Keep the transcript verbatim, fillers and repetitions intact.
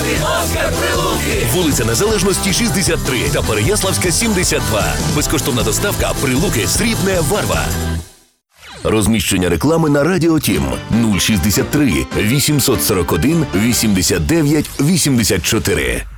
Оскар Прилуки! Вулиця Незалежності, шістдесят три та Переяславська, сімдесят два. Безкоштовна доставка. Прилуки, Срібне, Варва. Розміщення реклами на Радіо Тім нуль шістдесят три вісімсот сорок один вісімдесят дев'ять вісімдесят чотири.